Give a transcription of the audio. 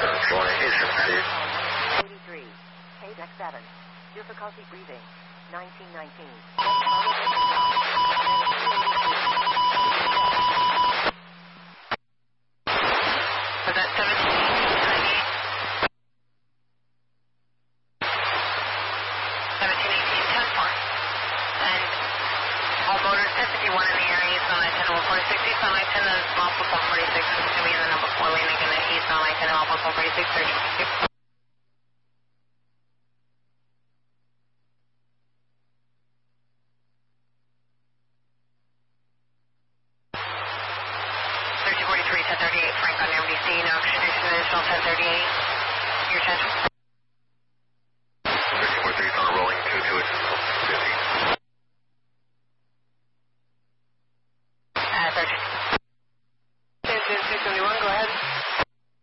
83, Deck 7, difficulty breathing, 1919. Was that 17? 1718, 10-4. And all motors 1051 in the area, east on I-10, 146, east on I-10, that is Mopus 146, to me in the number 4 lane, again, east on I-10, Mopus 146, 30. Frank on MBC, no extradition, additional 1038. Your attention.